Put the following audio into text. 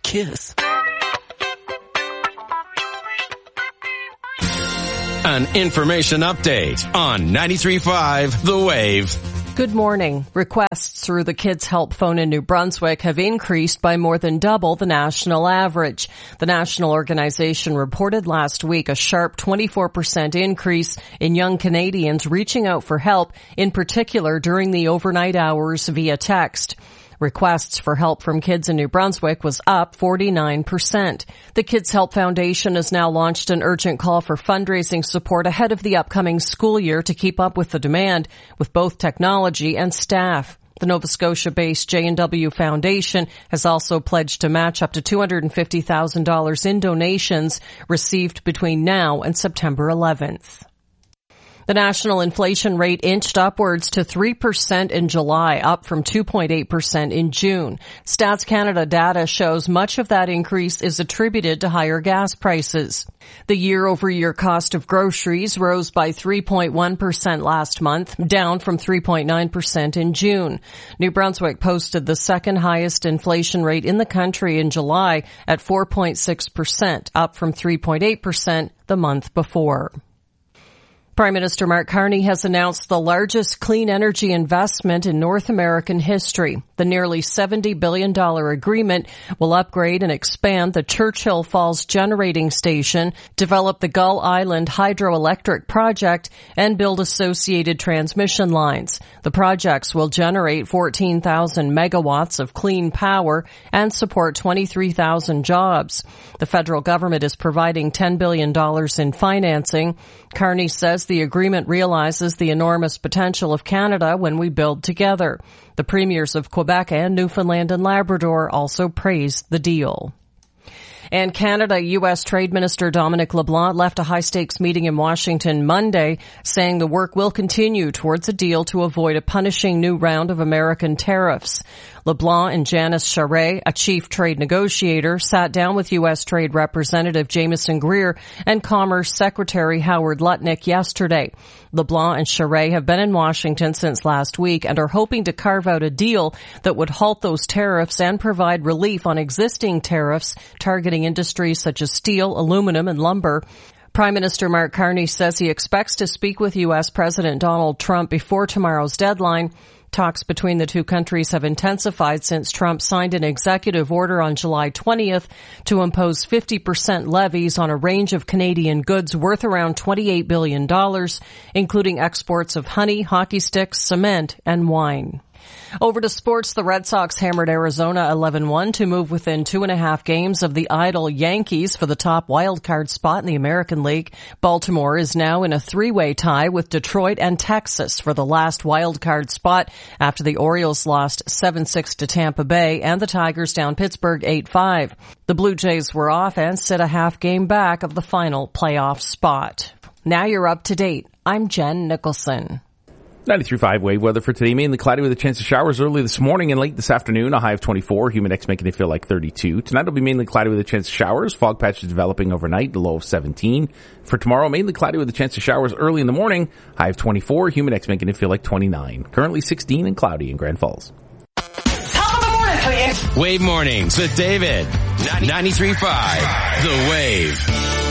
kiss. An information update on 93.5 The Wave. Good morning. Requests through the Kids Help Phone in New Brunswick have increased by more than double the national average. The national organization reported last week a sharp 24% increase in young Canadians reaching out for help, in particular during the overnight hours via text. Requests for help from kids in New Brunswick was up 49%. The Kids Help Foundation has now launched an urgent call for fundraising support ahead of the upcoming school year to keep up with the demand with both technology and staff. The Nova Scotia-based J&W Foundation has also pledged to match up to $250,000 in donations received between now and September 11th. The national inflation rate inched upwards to 3% in July, up from 2.8% in June. Stats Canada data shows much of that increase is attributed to higher gas prices. The year-over-year cost of groceries rose by 3.1% last month, down from 3.9% in June. New Brunswick posted the second highest inflation rate in the country in July at 4.6%, up from 3.8% the month before. Prime Minister Mark Carney has announced the largest clean energy investment in North American history. The nearly $70 billion agreement will upgrade and expand the Churchill Falls Generating Station, develop the Gull Island Hydroelectric Project, and build associated transmission lines. The projects will generate 14,000 megawatts of clean power and support 23,000 jobs. The federal government is providing $10 billion in financing. Carney says the agreement realizes the enormous potential of Canada when we build together. The premiers of Quebec and Newfoundland and Labrador also praised the deal. And Canada-U.S. Trade Minister Dominic LeBlanc left a high-stakes meeting in Washington Monday, saying the work will continue towards a deal to avoid a punishing new round of American tariffs. LeBlanc and Janice Charest, a chief trade negotiator, sat down with U.S. Trade Representative Jameson Greer and Commerce Secretary Howard Lutnick yesterday. LeBlanc and Charest have been in Washington since last week and are hoping to carve out a deal that would halt those tariffs and provide relief on existing tariffs targeting industries such as steel, aluminum, and lumber. Prime Minister Mark Carney says he expects to speak with U.S. President Donald Trump before tomorrow's deadline. Talks between the two countries have intensified since Trump signed an executive order on July 20th to impose 50% levies on a range of Canadian goods worth around $28 billion, including exports of honey, hockey sticks, cement, and wine. Over to sports, the Red Sox hammered Arizona 11-1 to move within 2.5 games of the idle Yankees for the top wildcard spot in the American League. Baltimore is now in a three-way tie with Detroit and Texas for the last wildcard spot after the Orioles lost 7-6 to Tampa Bay and the Tigers down Pittsburgh 8-5. The Blue Jays were off and sit a half game back of the final playoff spot. Now you're up to date. I'm Jen Nicholson. 93.5 wave weather for today. Mainly cloudy with a chance of showers early this morning and late this afternoon. A high of 24. Humid X making it feel like 32. Tonight will be mainly cloudy with a chance of showers. Fog patches developing overnight. A low of 17. For tomorrow, mainly cloudy with a chance of showers early in the morning. High of 24. Humid X making it feel like 29. Currently 16 and cloudy in Grand Falls. Top of the morning to you. Wave Mornings with David. 93.5 The Wave.